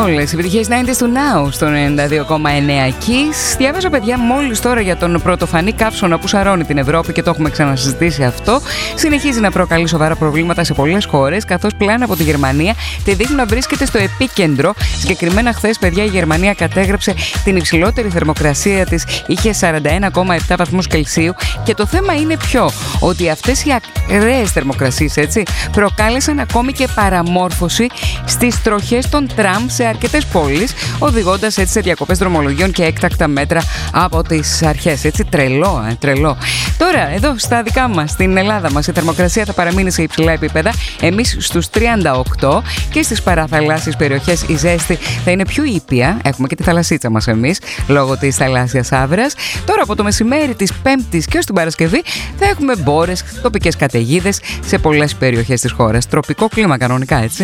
όλες. Επιτυχίες 90's του Now στο 92,9 Kiss. Διάβαζα, παιδιά, μόλις τώρα για τον πρωτοφανή καύσωνα που σαρώνει την Ευρώπη και το έχουμε ξανασυζητήσει αυτό. Συνεχίζει να προκαλεί σοβαρά προβλήματα σε πολλές χώρες, καθώς πλάνα από τη Γερμανία τη δείχνουν να βρίσκεται στο επίκεντρο. Συγκεκριμένα, χθες, παιδιά, η Γερμανία κατέγραψε την υψηλότερη θερμοκρασία της, είχε 41,7 βαθμούς Κελσίου. Και το θέμα είναι ποιο? Ότι αυτές οι ακραίες θερμοκρασίες, έτσι, προκάλεσαν ακόμη και παραμόρφωση στις τροχές των τραμ σε αρκετές πόλεις, οδηγώντας έτσι σε διακοπές δρομολογιών και έκτακτα μέτρα από τις αρχές. Έτσι, τρελό. Τώρα, εδώ στα δικά μας, στην Ελλάδα μας, η θερμοκρασία θα παραμείνει σε υψηλά επίπεδα. Εμείς στους 38 και στις παραθαλάσσιες περιοχές η ζέστη θα είναι πιο ήπια. Έχουμε και τη θαλασσίτσα μας εμείς, λόγω της θαλάσσιας άβρας. Τώρα από το μεσημέρι της Πέμπτης και ως την Παρασκευή θα έχουμε μπόρες, τοπικές καταιγίδες σε πολλές περιοχές της χώρας. Τροπικό κλίμα κανονικά, έτσι.